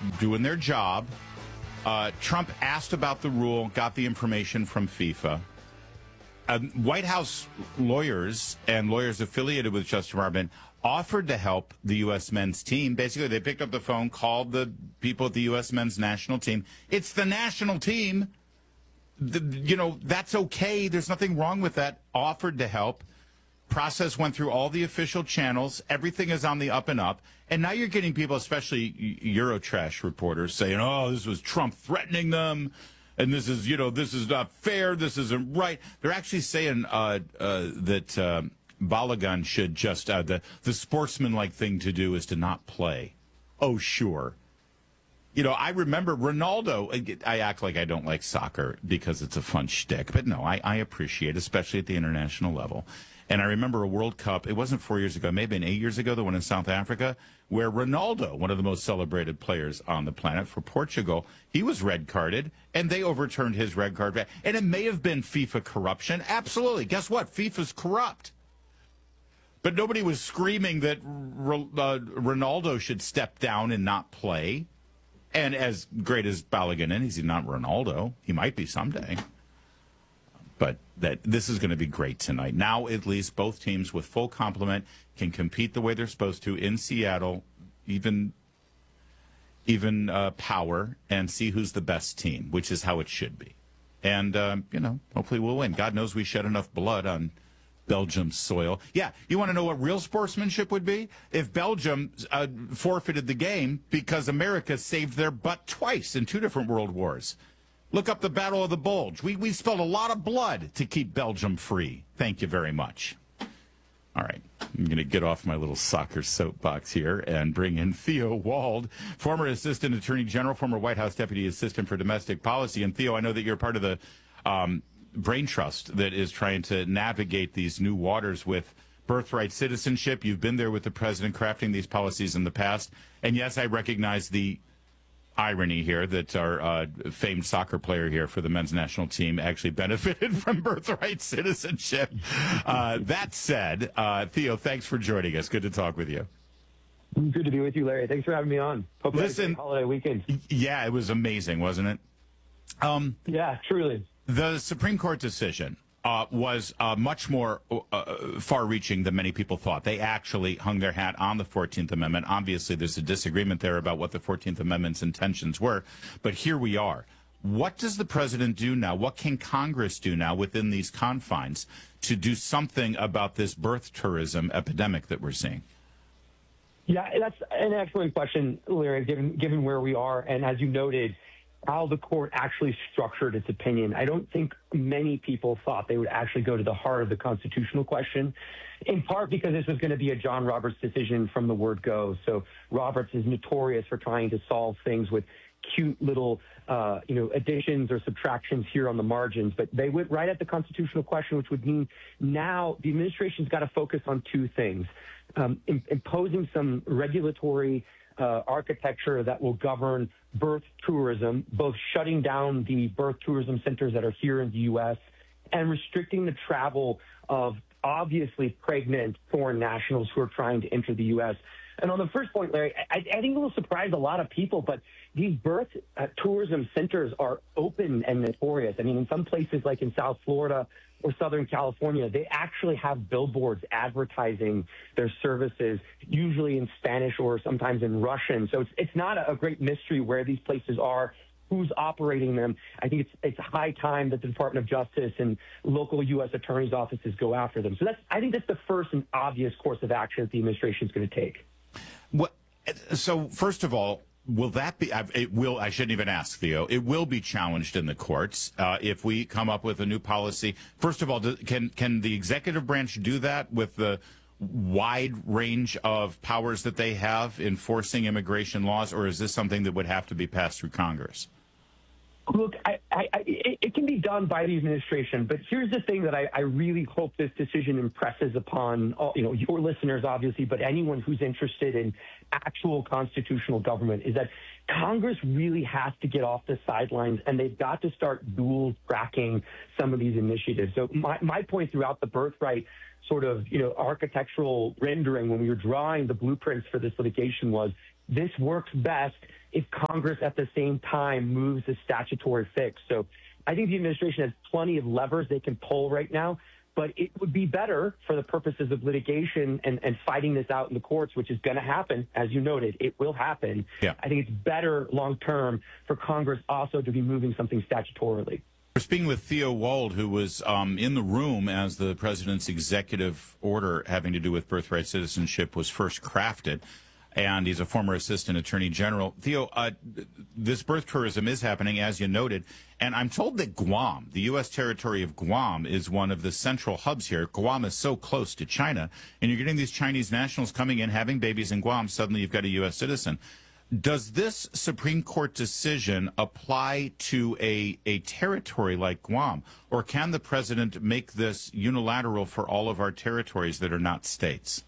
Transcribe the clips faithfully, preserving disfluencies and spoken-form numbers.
doing their job. Uh, Trump asked about the rule, got the information from FIFA. Uh, White House lawyers and lawyers affiliated with Justice Department offered to help the U S men's team. Basically, they picked up the phone, called the people at the U S men's national team. It's the national team. The, you know, that's okay. There's nothing wrong with that. Offered to help. Process went through all the official channels. Everything is on the up and up. And now you're getting people, especially Eurotrash reporters, saying, oh, this was Trump threatening them. And this is, you know, this is not fair. This isn't right. They're actually saying uh, uh, that uh, Balogun should just, uh, the, the sportsmanlike thing to do is to not play. Oh, sure. You know, I remember Ronaldo. I act like I don't like soccer because it's a fun shtick. But no, I, I appreciate it, especially at the international level. And I remember a World Cup, it wasn't four years ago, maybe eight years ago, the one in South Africa, where Ronaldo, one of the most celebrated players on the planet for Portugal, he was red carded, and they overturned his red card. And it may have been FIFA corruption. Absolutely. Guess what? FIFA's corrupt. But nobody was screaming that uh, Ronaldo should step down and not play. And as great as Balogun is, he's not Ronaldo. He might be someday. But that this is going to be great tonight. Now, at least, both teams with full complement can compete the way they're supposed to in Seattle, even even uh, power, and see who's the best team, which is how it should be. And, um, you know, hopefully we'll win. God knows we shed enough blood on Belgium's soil. Yeah, you want to know what real sportsmanship would be? If Belgium uh, forfeited the game because America saved their butt twice in two different world wars. Look up the Battle of the Bulge. We we spilled a lot of blood to keep Belgium free. Thank you very much. All right. I'm going to get off my little soccer soapbox here and bring in Theo Wald, former Assistant Attorney General, former White House Deputy Assistant for Domestic Policy. And Theo, I know that you're part of the um, Brain Trust that is trying to navigate these new waters with birthright citizenship. You've been there with the president crafting these policies in the past. And yes, I recognize the irony here that our uh, famed soccer player here for the men's national team actually benefited from birthright citizenship. Uh, that said, uh, Theo, thanks for joining us. Good to talk with you. Good to be with you, Larry. Thanks for having me on. Hope you Listen, had a great holiday weekend. Yeah, it was amazing, wasn't it? Um, yeah, truly. The Supreme Court decision Uh, was uh, much more uh, far-reaching than many people thought. They actually hung their hat on the fourteenth Amendment. Obviously, there's a disagreement there about what the fourteenth Amendment's intentions were, but here we are. What does the president do now? What can Congress do now within these confines to do something about this birth tourism epidemic that we're seeing? Yeah, that's an excellent question, Larry, given, given where we are. And as you noted, how the court actually structured its opinion. I don't think many people thought they would actually go to the heart of the constitutional question, in part because this was going to be a John Roberts decision from the word go. So Roberts is notorious for trying to solve things with cute little, uh, you know, additions or subtractions here on the margins. But they went right at the constitutional question, which would mean now the administration's got to focus on two things, um, in, imposing some regulatory Uh, architecture that will govern birth tourism, both shutting down the birth tourism centers that are here in the U S and restricting the travel of obviously pregnant foreign nationals who are trying to enter the U S. And on the first point, Larry, I, I think it will surprise a lot of people, but these birth uh, tourism centers are open and notorious. I mean, in some places like in South Florida or Southern California, they actually have billboards advertising their services, usually in Spanish or sometimes in Russian. So it's, it's not a, a great mystery where these places are, who's operating them. I think it's it's high time that the Department of Justice and local U S attorneys' offices go after them. So that's I think that's the first and obvious course of action that the administration is going to take. What? So first of all, will that be? It will. I shouldn't even ask, Theo. It will be challenged in the courts uh, if we come up with a new policy. First of all, do, can can the executive branch do that with the wide range of powers that they have enforcing immigration laws, or is this something that would have to be passed through Congress? Look, I, I, I, it can be done by the administration, but here's the thing that I, I really hope this decision impresses upon all, you know, your listeners, obviously, but anyone who's interested in actual constitutional government is that Congress really has to get off the sidelines, and they've got to start dual tracking some of these initiatives. So my, my point throughout the birthright sort of, you know, architectural rendering when we were drawing the blueprints for this litigation was this works best if Congress at the same time moves the statutory fix. So I think the administration has plenty of levers they can pull right now, but it would be better for the purposes of litigation and, and fighting this out in the courts, which is going to happen, as you noted. It will happen. Yeah. I think it's better long-term for Congress also to be moving something statutorily. We're speaking with Theo Wold, who was um, in the room as the president's executive order having to do with birthright citizenship was first crafted, and he's a former assistant attorney general. Theo, uh, this birth tourism is happening, as you noted, and I'm told that Guam, the U S territory of Guam, is one of the central hubs here. Guam is so close to China, and you're getting these Chinese nationals coming in, having babies in Guam. Suddenly you've got a U S citizen. Does this Supreme Court decision apply to a, a territory like Guam, or can the president make this unilateral for all of our territories that are not states?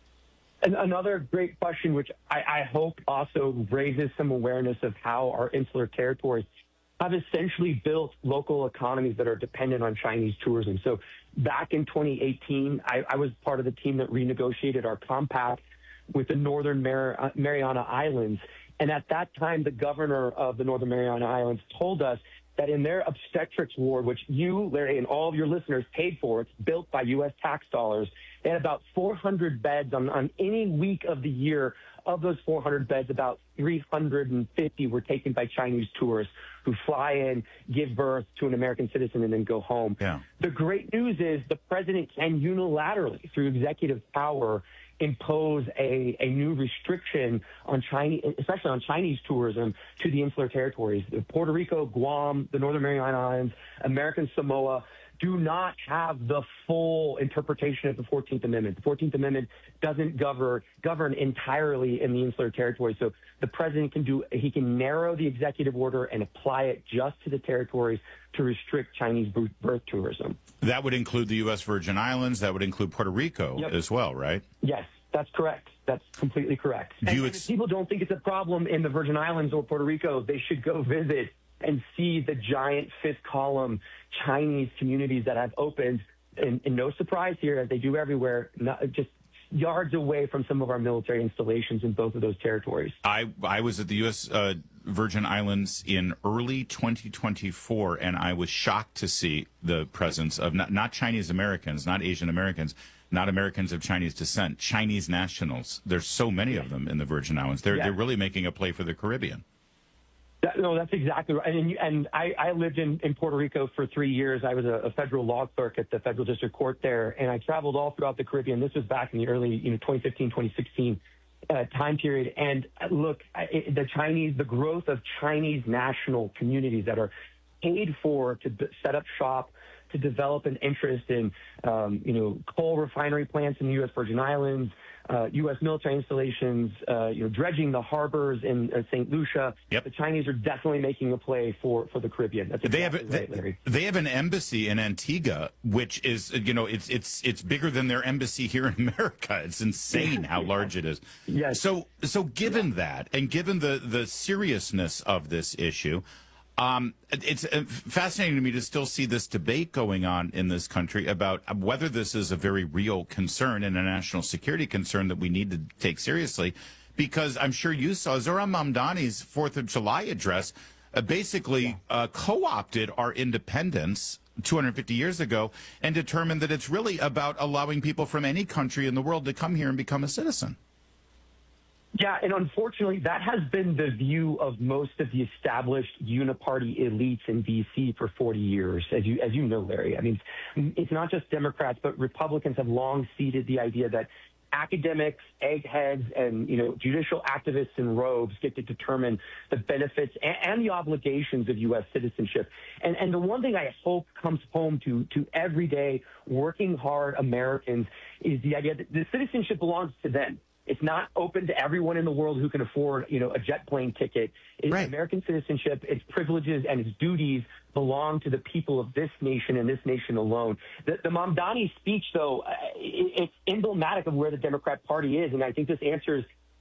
And another great question, which I, I hope also raises some awareness of how our insular territories have essentially built local economies that are dependent on Chinese tourism. So back in twenty eighteen, I, I was part of the team that renegotiated our compact with the Northern Mar- Mariana Islands. And at that time, the governor of the Northern Mariana Islands told us that in their obstetrics ward, which you, Larry, and all of your listeners paid for, it's built by U S tax dollars, they had about four hundred beds on, on any week of the year. Of those four hundred beds, about three hundred fifty were taken by Chinese tourists who fly in, give birth to an American citizen, and then go home. Yeah. The great news is the president can unilaterally, through executive power, impose a, a new restriction on Chinese, especially on Chinese tourism to the insular territories. Puerto Rico, Guam, the Northern Mariana Islands, American Samoa do not have the full interpretation of the fourteenth Amendment. The fourteenth Amendment doesn't govern govern entirely in the insular territory. So the president can do, he can narrow the executive order and apply it just to the territories to restrict Chinese birth tourism. That would include the U S Virgin Islands. That would include Puerto Rico Yep. as well, right? Yes, that's correct. That's completely correct. Do And, you and ex- if people don't think it's a problem in the Virgin Islands or Puerto Rico, they should go visit and see the giant fifth column Chinese communities that have opened, and, and no surprise here, as they do everywhere, not, just yards away from some of our military installations in both of those territories. I, I was at the U S Uh, Virgin Islands in early twenty twenty-four, and I was shocked to see the presence of not, not Chinese Americans, not Asian Americans, not Americans of Chinese descent, Chinese nationals. There's so many of them in the Virgin Islands. They're, Yeah. they're really making a play for the Caribbean. That, no, that's exactly right. And, and I, I lived in, in Puerto Rico for three years. I was a, a federal law clerk at the federal district court there, and I traveled all throughout the Caribbean. This was back in the early, you know, twenty fifteen, twenty sixteen uh, time period. And uh, look, I, it, the Chinese, the growth of Chinese national communities that are paid for to b- set up shop, to develop an interest in, um, you know, coal refinery plants in the U S Virgin Islands, uh, U S military installations, uh, you know, dredging the harbors in uh, Saint Lucia. Yep. The Chinese are definitely making a play for, for the Caribbean. That's They have exactly right, they, Larry. they have an embassy in Antigua, which is, you know, it's it's it's bigger than their embassy here in America. It's insane how large it is. Yes. So so given that, and given the the seriousness of this issue, Um, it's uh, fascinating to me to still see this debate going on in this country about whether this is a very real concern and a national security concern that we need to take seriously, because I'm sure you saw Zohran Mamdani's fourth of July address uh, basically uh, co-opted our independence two hundred fifty years ago and determined that it's really about allowing people from any country in the world to come here and become a citizen. Yeah, and unfortunately, that has been the view of most of the established uniparty elites in D C for forty years, as you as you know, Larry. I mean, it's not just Democrats, but Republicans have long ceded the idea that academics, eggheads, and you know, judicial activists in robes get to determine the benefits and, and the obligations of U S citizenship. And and the one thing I hope comes home to to everyday working hard Americans is the idea that the citizenship belongs to them. It's not open to everyone in the world who can afford, you know, a jet plane ticket. It's Right. American citizenship, its privileges and its duties belong to the people of this nation and this nation alone. The, the Mamdani speech, though, uh, it, it's emblematic of where the Democrat Party is, and I think this answers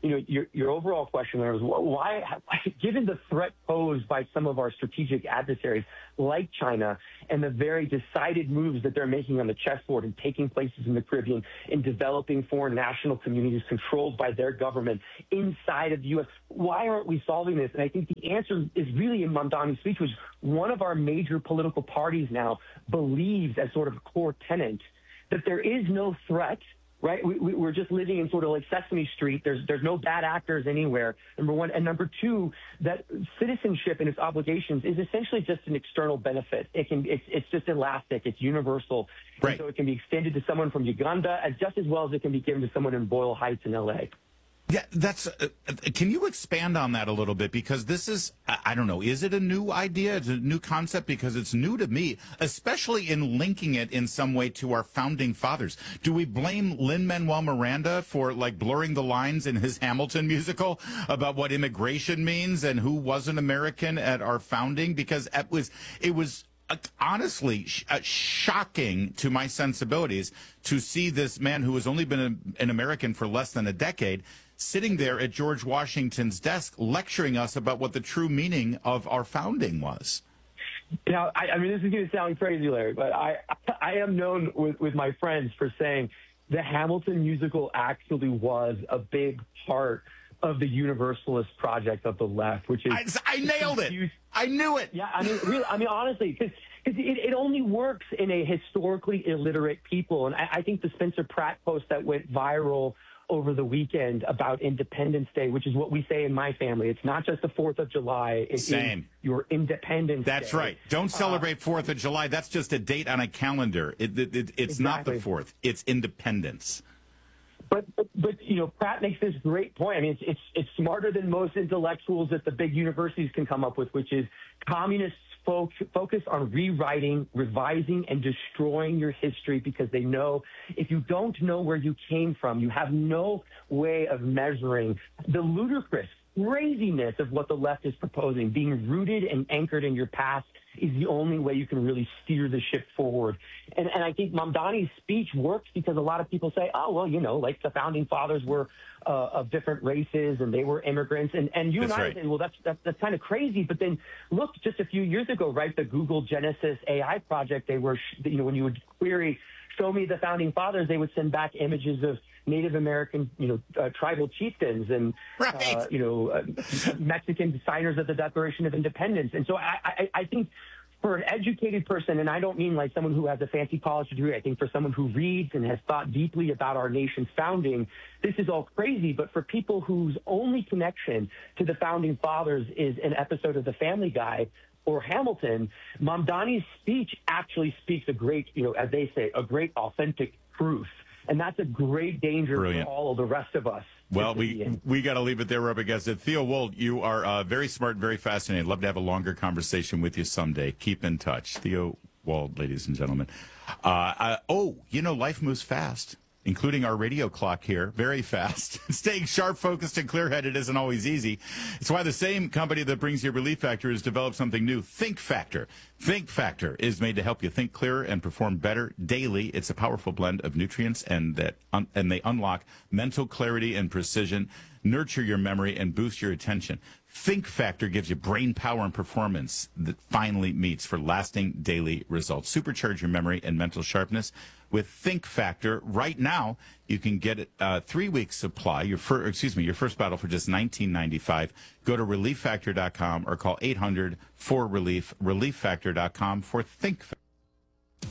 you know, your, your overall question there was why, given the threat posed by some of our strategic adversaries like China and the very decided moves that they're making on the chessboard and taking places in the Caribbean in developing foreign national communities controlled by their government inside of the U S, why aren't we solving this? And I think the answer is really in Mamdani's speech, which one of our major political parties now believes as sort of a core tenet that there is no threat. Right, we, we, we're just living in sort of like Sesame Street. There's there's no bad actors anywhere. Number one, and number two, that citizenship and its obligations is essentially just an external benefit. It can it's it's just elastic. It's universal. Right. And so it can be extended to someone from Uganda as just as well as it can be given to someone in Boyle Heights in L A. Yeah, that's. Uh, can you expand on that a little bit? Because this is, I don't know, is it a new idea? Is it a new concept? Because it's new to me, especially in linking it in some way to our founding fathers. Do we blame Lin-Manuel Miranda for like blurring the lines in his Hamilton musical about what immigration means and who was an American at our founding? Because it was, it was. Uh, honestly, sh- uh, shocking to my sensibilities to see this man who has only been a, an American for less than a decade sitting there at George Washington's desk lecturing us about what the true meaning of our founding was. Now, I, I mean, this is going to sound crazy, Larry, but I, I am known with, with my friends for saying the Hamilton musical actually was a big part of the universalist project of the left, which is I, I nailed it. I knew it. Yeah, I mean, really, I mean, honestly, because it, it only works in a historically illiterate people, and I, I think the Spencer Pratt post that went viral over the weekend about Independence Day, which is what we say in my family. It's not just the fourth of July. It's Same. Your Independence That's Day. right. Don't celebrate uh, fourth of July. That's just a date on a calendar. It, it, it, it's exactly. not the fourth. It's independence. But, but, but, you know, Pratt makes this great point. I mean, it's, it's, it's smarter than most intellectuals that the big universities can come up with, which is communists fo- focus on rewriting, revising, and destroying your history because they know if you don't know where you came from, you have no way of measuring the ludicrous craziness of what the left is proposing. Being rooted and anchored in your past is the only way you can really steer the ship forward. And, and I think Mamdani's speech works because a lot of people say, oh, well, you know, like the founding fathers were uh, of different races and they were immigrants. And, and you that's and I right. say, well, that's, that's, that's kind of crazy. But then look, just a few years ago, right, the Google Genesis A I project, they were, you know, when you would query, show me the founding fathers, they would send back images of Native American, you know, uh, tribal chieftains and, right. uh, you know, uh, Mexican signers of the Declaration of Independence. And so I, I, I think for an educated person, and I don't mean like someone who has a fancy college degree, I think for someone who reads and has thought deeply about our nation's founding, this is all crazy. But for people whose only connection to the founding fathers is an episode of The Family Guy or Hamilton, Mamdani's speech actually speaks a great, you know, as they say, a great authentic truth. And that's a great danger Brilliant. for all of the rest of us. Well, we we got to leave it there. We're up against it. Theo Wold, you are uh, very smart, very fascinating. I'd love to have a longer conversation with you someday. Keep in touch. Theo Wold, ladies and gentlemen. Uh, uh, oh, you know, life moves fast, including our radio clock here, very fast. Staying sharp, focused, and clear-headed isn't always easy. It's why the same company that brings you Relief Factor has developed something new, Think Factor. Think Factor is made to help you think clearer and perform better daily. It's a powerful blend of nutrients, and that un- and they unlock mental clarity and precision, nurture your memory, and boost your attention. Think Factor gives you brain power and performance that finally meets for lasting daily results. Supercharge your memory and mental sharpness with Think Factor. Right now, you can get it uh, three weeks supply. Your fir- excuse me, your first bottle for just nineteen ninety-five. Go to relief factor dot com or call eight hundred four relief. relief factor dot com for Think Factor.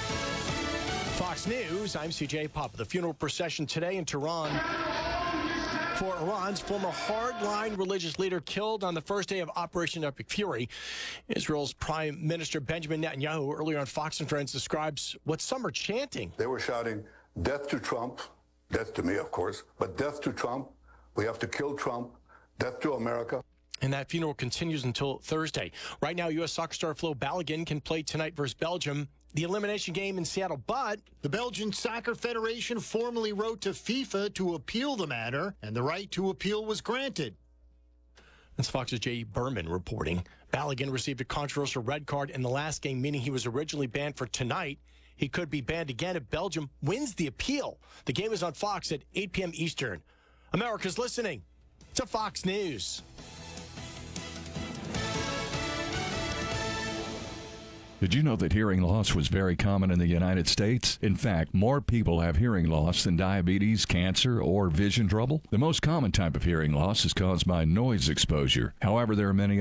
Fox News. I'm C J Pop. The funeral procession today in Tehran for Iran's former hardline religious leader killed on the first day of Operation Epic Fury. Israel's Prime Minister Benjamin Netanyahu earlier on Fox and Friends describes what some are chanting. They were shouting, death to Trump, death to me, of course, but death to Trump. We have to kill Trump. Death to America. And that funeral continues until Thursday. Right now, U S soccer star Flo Balogun can play tonight versus Belgium, the elimination game in Seattle, but the Belgian Soccer Federation formally wrote to FIFA to appeal the matter, and the right to appeal was granted. That's Fox's Jay Berman reporting. Balogun received a controversial red card in the last game, meaning he was originally banned for tonight. He could be banned again if Belgium wins the appeal. The game is on Fox at eight p.m. Eastern. America's listening to Fox News. Did you know that hearing loss was very common in the United States? In fact, more people have hearing loss than diabetes, cancer, or vision trouble. The most common type of hearing loss is caused by noise exposure. However, there are many